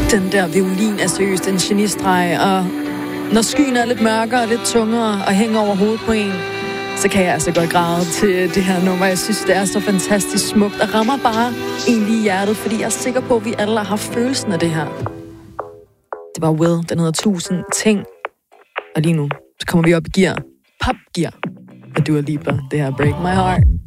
Den der violin er seriøst en genistreg, og når skyen er lidt mørkere og lidt tungere og hænger over hovedet på en, så kan jeg altså godt græde til det her nummer. Jeg synes, det er så fantastisk smukt og rammer bare egentlig i hjertet, fordi jeg er sikker på, at vi alle har haft følelsen af det her. Det var Will, den hedder 1000 ting. Og lige nu, så kommer vi op i gear. Pop gear. Og du er lige på det her Break My Heart.